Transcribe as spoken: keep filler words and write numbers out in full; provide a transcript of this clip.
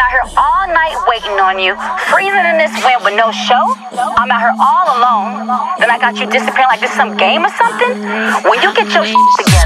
out here all night waiting on you, freezing in this wind with no show. I'm out here all alone. Then I got you disappearing like this some game or something. When you get your shit together.